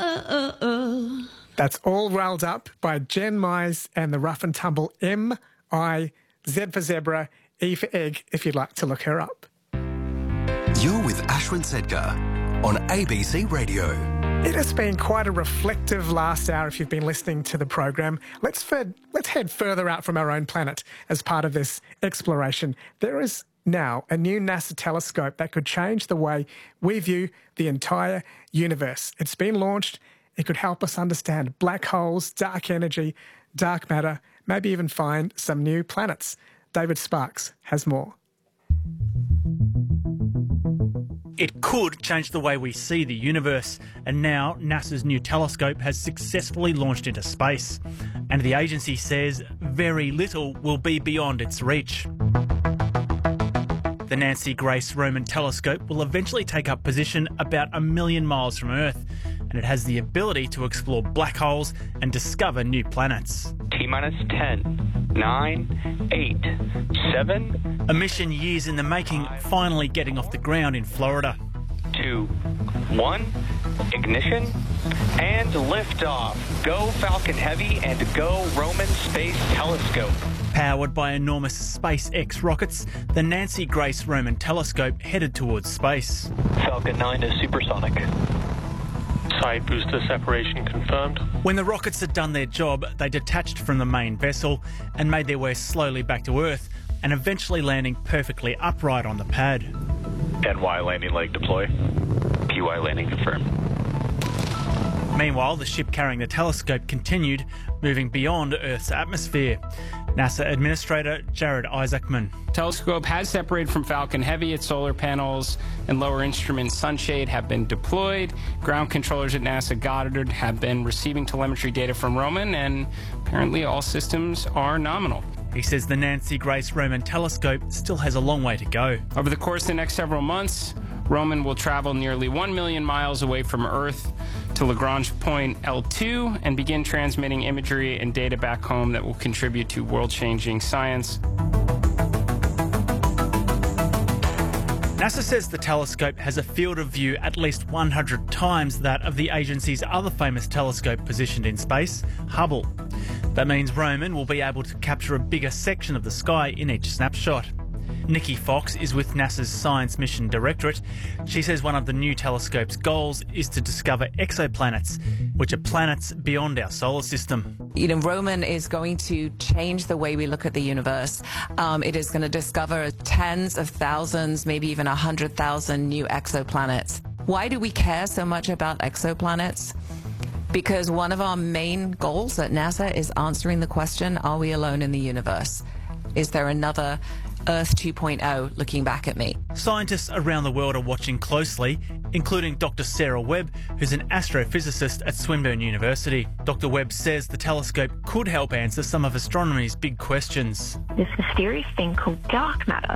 That's All Rolled Up by Jen Mize and the Rough and Tumble M-I, Z for Zebra, E for Egg, if you'd like to look her up. You're with Ashwin Sedgar on ABC Radio. It has been quite a reflective last hour if you've been listening to the program. Let's head further out from our own planet as part of this exploration. There is now a new NASA telescope that could change the way we view the entire universe. It's been launched. It could help us understand black holes, dark energy, dark matter, maybe even find some new planets. David Sparks has more. It could change the way we see the universe, and now NASA's new telescope has successfully launched into space. And the agency says very little will be beyond its reach. The Nancy Grace Roman telescope will eventually take up position about 1 million miles from Earth, and it has the ability to explore black holes and discover new planets. T-minus 10, 9, 8, 7... A mission years in the making, finally getting off the ground in Florida. 2, 1, ignition, and liftoff. Go Falcon Heavy and go Roman Space Telescope. Powered by enormous SpaceX rockets, the Nancy Grace Roman telescope headed towards space. Falcon 9 is supersonic. Side booster separation confirmed. When the rockets had done their job, they detached from the main vessel and made their way slowly back to Earth, and eventually landing perfectly upright on the pad. NY landing leg deploy. PY landing confirmed. Meanwhile, the ship carrying the telescope continued, moving beyond Earth's atmosphere. NASA Administrator Jared Isaacman. Telescope has separated from Falcon Heavy. Its solar panels and lower instrument sunshade have been deployed. Ground controllers at NASA Goddard have been receiving telemetry data from Roman, and apparently all systems are nominal. He says the Nancy Grace Roman telescope still has a long way to go. Over the course of the next several months, Roman will travel nearly 1 million miles away from Earth to Lagrange point L2 and begin transmitting imagery and data back home that will contribute to world-changing science. NASA says the telescope has a field of view at least 100 times that of the agency's other famous telescope positioned in space, Hubble. That means Roman will be able to capture a bigger section of the sky in each snapshot. Nikki Fox is with NASA's Science Mission Directorate. She says one of the new telescope's goals is to discover exoplanets, which are planets beyond our solar system. You know, Roman is going to change the way we look at the universe. It is going to discover tens of thousands, maybe even 100,000 new exoplanets. Why do we care so much about exoplanets? Because one of our main goals at NASA is answering the question, are we alone in the universe? Is there another Earth 2.0 looking back at me? Scientists around the world are watching closely, including Dr. Sarah Webb, who's an astrophysicist at Swinburne University. Dr. Webb says the telescope could help answer some of astronomy's big questions. This mysterious thing called dark matter